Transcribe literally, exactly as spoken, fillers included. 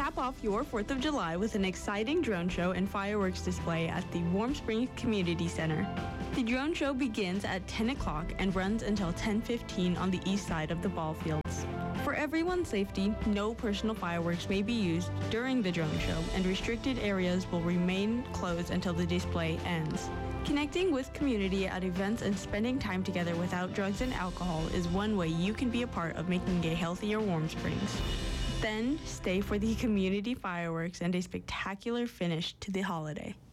Cap off your fourth of July with an exciting drone show and fireworks display at the Warm Springs Community Center. The drone show begins at ten o'clock and runs until ten fifteen on the east side of the ball fields. For everyone's safety, no personal fireworks may be used during the drone show, and restricted areas will remain closed until the display ends. Connecting with community at events and spending time together without drugs and alcohol is one way you can be a part of making a healthier Warm Springs. Then, stay for the community fireworks and a spectacular finish to the holiday.